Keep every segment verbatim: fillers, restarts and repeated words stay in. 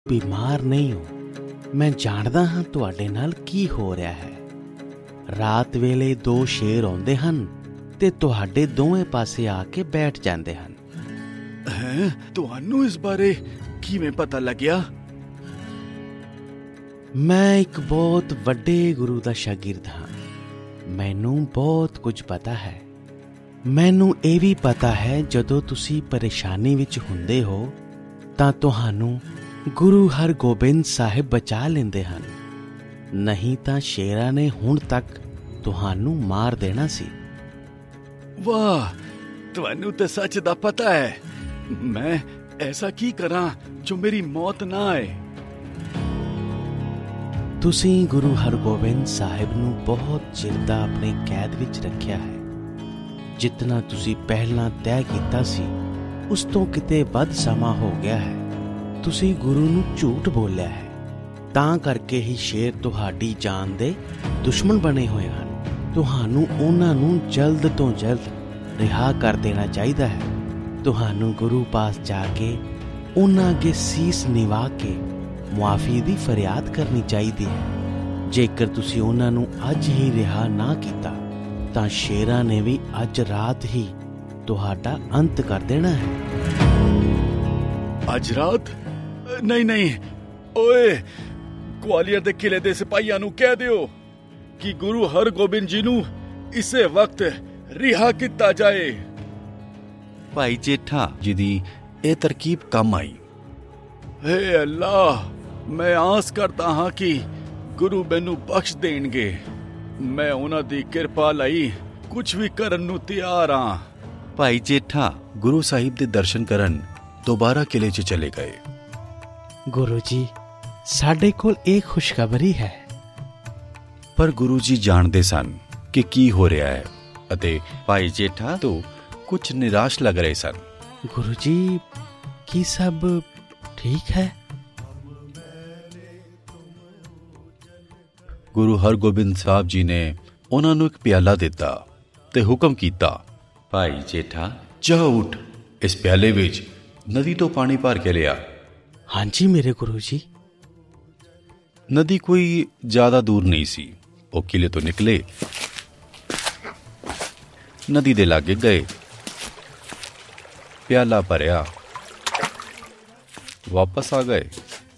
बीमार नहीं हो। मैं जानदा हाँ तुहाडे नाल की हो रहा है। रात वेले दो शेर आउंदे हन ते तुहाडे दोवें पासे आके बैठ जांदे हन। हैं तुहानू इस बारे किवें पता लग्या? मैं एक बहुत वड्डे गुरु दा शागिर्द हाँ। मैनू बहुत कुछ पता है। मैनू ये भी पता है जदों तुसी परेशानी विच हुंदे हो तां तुहानू गुरु हरगोबिंद साहिब बचा लेंदे हन, नहीं तां शेरां ने हुण तक तुहानू मार देना सी। वाह, तुहानू ते सच दा पता है। मैं ऐसा की करां जो मेरी मौत ना आए? तुसी गुरु हरगोबिंद साहिब नू बहुत चिर दा अपने कैद विच रखिया है। जितना तुसी पहला तय कीता सी उस तो किते वध समा हो गया है। तुसी गुरु नू झूठ बोलिया है, तां करके ही शेर तुहाडी जान दे दुश्मन बने हुए हन। तुहानू उन्हां नू जल्द तो जल्द रिहा कर देना चाहिदा है। तुहानू गुरु पास जाके उन्हां अगे सीस निवा के मुआफी दी फरियाद करनी चाहिदी है। जेकर तुसी उन्हां नू अज ही रिहा ना कीता तां शेरां ने भी अज रात ही तुहाडा अंत कर देना है। अज रात? नहीं नहीं, ओए ग्वालियर दे किले दे सिपाहियां नू कह दियो कि गुरु हरगोबिंद जी नू इसे वक्त रिहा किता जाए। भाई जेठा जी दी ए तरकीब कम आई। हे अल्लाह, मैं आस करता हाँ कि गुरु मैनू बख्श देणगे। मैं उन्हां दी किरपा लई कुछ भी करन नू तैयार हाँ। भाई जेठा गुरु साहिब दे दर्शन करन दोबारा किले च चले गए। गुरु जी, साडे कोल एक खुशखबरी है। पर गुरु जी जानते सन कि की हो रहा है अते भाई जेठा तो कुछ निराश लग रहे सन। गुरु जी, की सब ठीक है? गुरु हरगोबिंद साहब जी ने उन्हां नू एक प्याला दिता ते हुक्म कीता, भाई जेठा जा उठ, इस प्याले विच नदी तो पानी भर के लिया। हाँ जी मेरे गुरु जी। नदी कोई ज्यादा दूर नहीं सी। वो किले तो निकले, नदी दे लागे गए, प्याला भरिया, वापस आ गए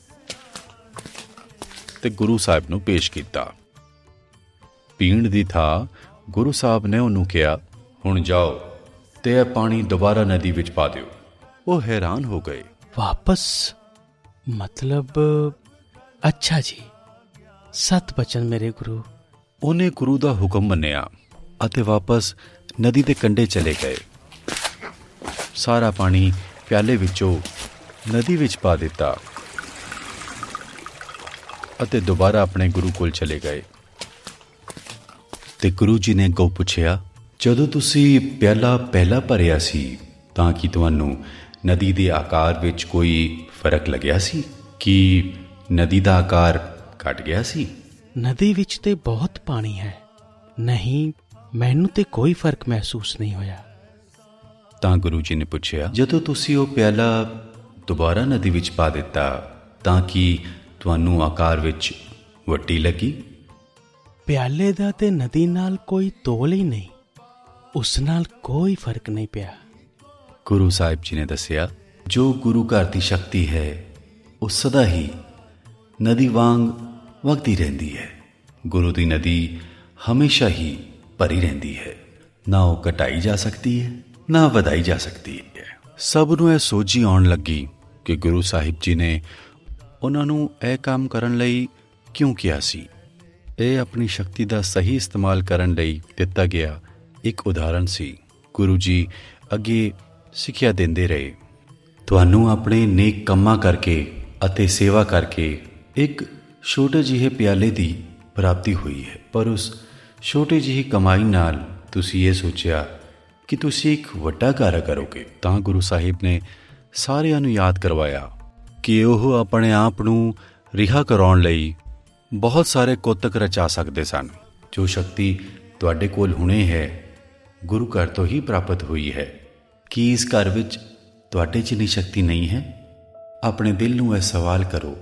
ते गुरु साहब नू पेश किया। पीण दी था गुरु साहब ने उन्होंने कहा, हुण जाओ ते यह पानी दोबारा नदी विच पा दियो। वो हैरान हो गए। वापस मतलब? अच्छा जी, सत बचन मेरे गुरु। उन्हें गुरु दा हुक्म मन्निया अते वापस नदी दे कंढे चले गए। सारा पानी प्याले विचों नदी विच पा दिता अते दोबारा अपने गुरु कोल चले गए। ते गुरु जी ने गो पुछया, जदों तुसी प्याला पहला भरिया सी तां कि तुहानू नदी दे आकार विच कोई फर्क लग्या सी कि नदी दा आकार घट गया सी? नदी विच ते बहुत पानी है, नहीं मैनू ते कोई फर्क महसूस नहीं होया। तां गुरु जी ने पुछया, जदों तुसी वो प्याला दोबारा नदी विच पा दिता तां कि तुहानू आकार विच वट्टी लगी? प्याले दा ते नदी नाल कोई तोल ही नहीं, उस नाल कोई फर्क नहीं पिया। गुरु साहिब जी ने दसिया, जो गुरु घर की शक्ति है वो सदा ही नदी वांग वगदी रहती है। गुरु की नदी हमेशा ही भरी रहती है, ना वो घटाई जा सकती है ना वधाई जा सकती है। सब नूं यह सोझी आउण लगी कि गुरु साहिब जी ने उन्हां नूं यह काम करन लई क्यों किया सी। यह अपनी शक्ति का सही इस्तेमाल करन लई दिता गया एक उदाहरण सी। गुरु जी अगे सिक्ख्या देंदे रहे, तुहानू अपने नेक कम्मां करके अते सेवा करके एक छोटे जिहे प्याले दी प्राप्ति हुई है, पर उस छोटी जिही कमाई नाल तुसी ये सोचा कि तुसी एक वड्डा कार्य करोगे। तां गुरु साहिब ने सारिआं नूं याद करवाया कि ओह अपने आप नूं रिहा कराउण लई बहुत सारे कोतक रचा सकदे सन। जो शक्ति तुहाडे कोल हुणे है गुरु घर तो ही प्राप्त हुई है। कि इस घर विच तुहाडे च इन्नी शक्ति नहीं है? ਆਪਣੇ ਦਿਲ ਨੂੰ ਇਹ ਸਵਾਲ ਕਰੋ